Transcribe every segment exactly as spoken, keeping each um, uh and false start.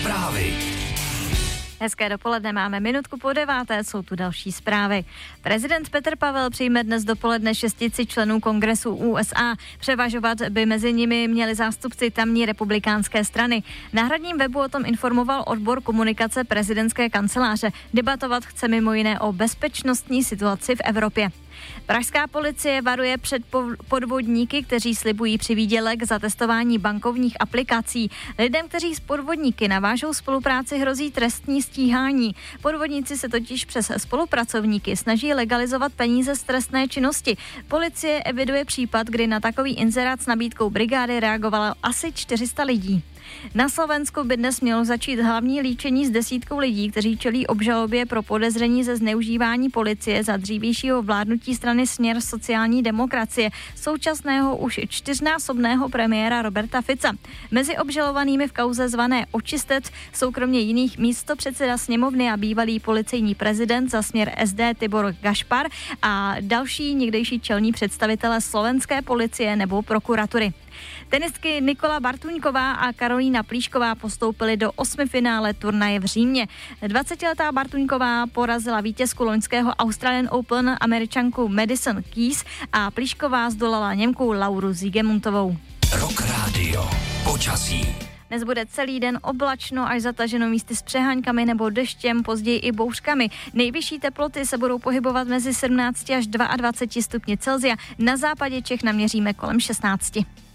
Zprávy. Hezké dopoledne, máme minutku po deváté, jsou tu další zprávy. Prezident Petr Pavel přijme dnes dopoledne šestici členů kongresu U S A. Převažovat by mezi nimi měli zástupci tamní republikánské strany. Na hradním webu o tom informoval odbor komunikace prezidentské kanceláře. Debatovat chce mimo jiné o bezpečnostní situaci v Evropě. Pražská policie varuje před podvodníky, kteří slibují přivýdělek za testování bankovních aplikací. Lidem, kteří s podvodníky navážou spolupráci, hrozí trestní stíhání. Podvodníci se totiž přes spolupracovníky snaží legalizovat peníze z trestné činnosti. Policie eviduje případ, kdy na takový inzerát s nabídkou brigády reagovalo asi čtyři sta lidí. Na Slovensku by dnes mělo začít hlavní líčení s desítkou lidí, kteří čelí obžalobě pro podezření ze zneužívání policie za dřívějšího vládnutí strany Směr sociální demokracie, současného už čtyřnásobného premiéra Roberta Fica. Mezi obžalovanými v kauze zvané Očistec jsou kromě jiných místopředseda sněmovny a bývalý policejní prezident za Směr S D Tibor Gašpar a další někdejší čelní představitelé slovenské policie nebo prokuratury. Tenistky Nikola Bartuňková a Karolína Plíšková postoupily do osmifinále turnaje v Římě. dvacetiletá Bartuňková porazila vítězku loňského Australian Open Američanku Madison Keys a Plíšková zdolala Němku Lauru Siegemuntovou. Rock Radio. Počasí. Dnes bude celý den oblačno až zataženo místy s přeháňkami nebo deštěm, později i bouřkami. Nejvyšší teploty se budou pohybovat mezi sedmnáct až dvacet dva stupni Celsia. Na západě Čech naměříme kolem šestnáct.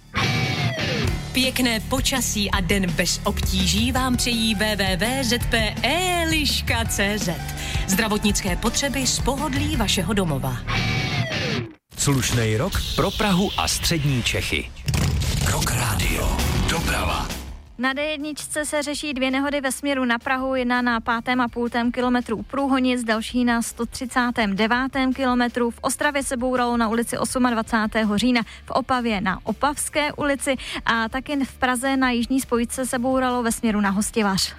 Pěkné počasí a den bez obtíží vám přejí w w w tečka z p eliška tečka c z. Zdravotnické potřeby z pohodlí vašeho domova. Slušnej rok pro Prahu a střední Čechy. Rock Radio. Doprava. Na D jedna se řeší dvě nehody ve směru na Prahu, jedna na pátém a půltém kilometru u Průhonic, další na sto třicátém devátém kilometru. V Ostravě se bouralo na ulici dvacátého osmého října, v Opavě na Opavské ulici a taky v Praze na jižní spojce se bouralo ve směru na Hostivař.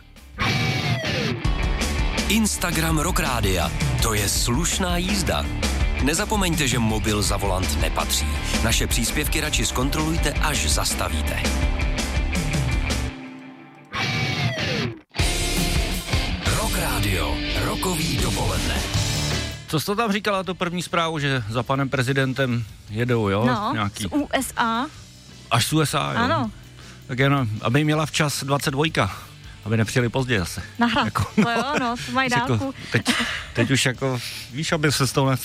Instagram Rock Rádia. To je slušná jízda. Nezapomeňte, že mobil za volant nepatří. Naše příspěvky radši zkontrolujte, až zastavíte. Radio, rokový dopoledne. Co jsi to tam říkala, to první zprávu, že za panem prezidentem jedou, jo? No, nějaký... z U S A. Až z U S A, jo? Ano. Tak jen, aby měla včas dvacet dva, aby nepřijeli pozdě zase. Nahrad, jako, no, to jo, no, to mají dálku. Jako, teď, teď už jako, víš, aby se z toho